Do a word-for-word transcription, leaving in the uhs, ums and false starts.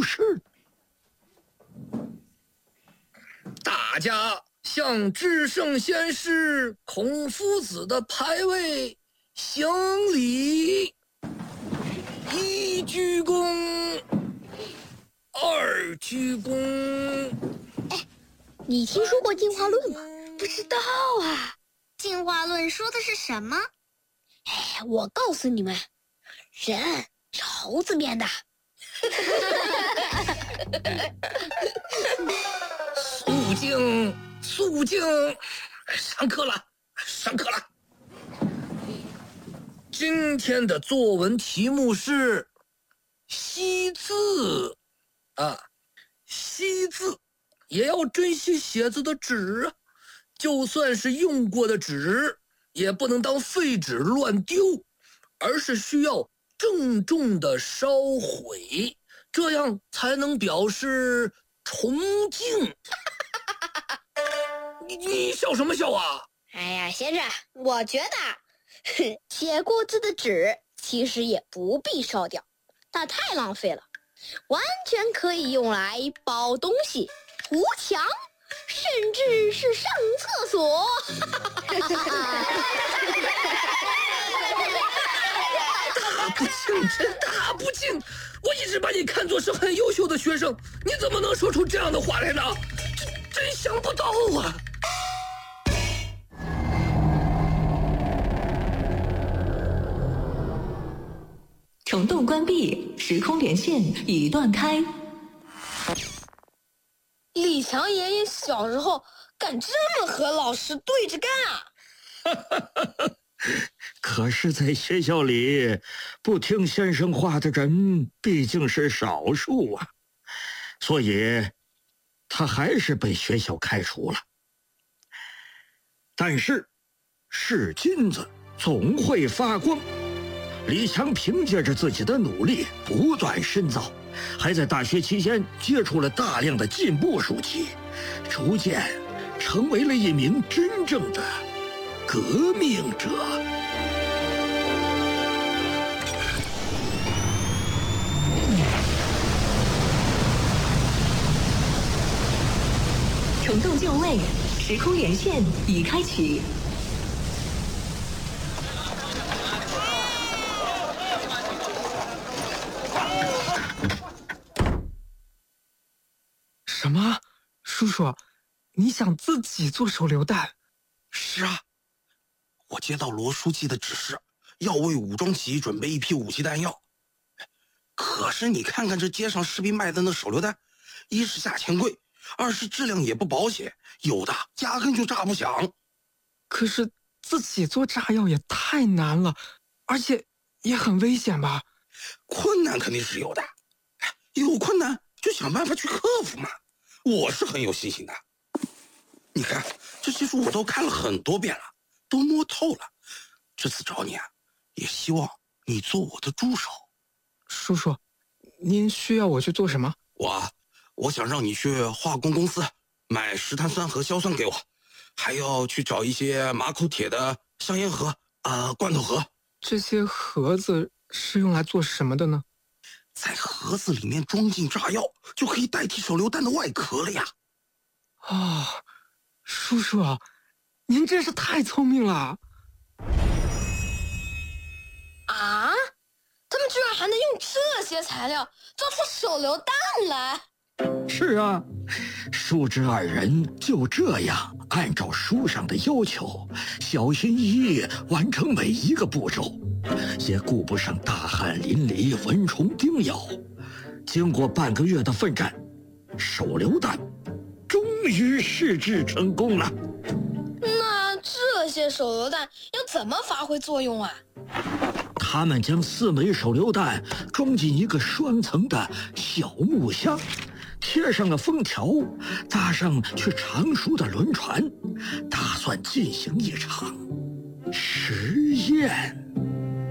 事。 大家向至圣先师孔夫子的牌位行礼，一鞠躬，二鞠躬。 哎，你听说过进化论吗？ 不知道啊。进化论说的是什么？ 哎，我告诉你们，人是猴子变的。 肃静，肃静，上课了，上课了。今天的作文题目是惜字啊，惜字也要珍惜写字的纸啊，就算是用过的纸，也不能当废纸乱丢，而是需要郑重的烧毁，这样才能表示崇敬。你你笑什么笑啊？ 哎呀，先生，我觉得写过字的纸其实也不必烧掉，那太浪费了，完全可以用来包东西、涂墙，甚至是上厕所。 大不敬，真大不敬！我一直把你看作是很优秀的学生，你怎么能说出这样的话来呢？真想不到啊！ 虫洞关闭，时空连线已断开。 李强爷爷小时候敢这么和老师对着干啊！ 可是在学校里不听先生话的人毕竟是少数啊，所以他还是被学校开除了。但是是金子总会发光，李强凭借着自己的努力不断深造，还在大学期间接触了大量的进步书籍，逐渐成为了一名真正的革命者。 虫洞就位，时空连线已开启。 什么？叔叔，你想自己做手榴弹？ 是啊，我接到罗书记的指示，要为武装起义准备一批武器弹药。可是你看看这街上士兵卖的那手榴弹，一是价钱贵，二是质量也不保险，有的压根就炸不响。 可是自己做炸药也太难了，而且也很危险吧？ 困难肯定是有的，有困难就想办法去克服嘛。我是很有信心的。你看这些书我都看了很多遍了，都摸透了。这次找你啊，也希望你做我的助手。 叔叔，您需要我去做什么？ 我我想让你去化工公司买石碳酸和硝酸给我，还要去找一些马口铁的香烟盒啊、呃、罐头盒。 这些盒子是用来做什么的呢？ 在盒子里面装进炸药，就可以代替手榴弹的外壳了呀。 哦，叔叔啊，您真是太聪明了。 啊？他们居然还能用这些材料做出手榴弹来？ 是啊，叔侄二人就这样按照书上的要求，小心翼翼完成每一个步骤，也顾不上大汗淋漓、蚊虫叮咬。经过半个月的奋战，手榴弹终于试制成功了。 那这些手榴弹要怎么发挥作用啊？ 他们将四枚手榴弹装进一个双层的小木箱，贴上了封条，搭上去长熟的轮船，打算进行一场实验。